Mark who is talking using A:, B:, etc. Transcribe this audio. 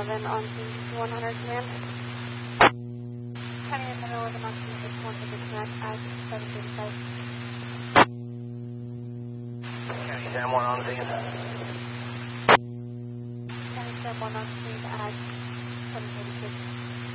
A: 11 on scene 100 command. County in the middle of the mountain is 100 at 735.
B: County Sam 1 on scene.
A: County Sam 1 on scene.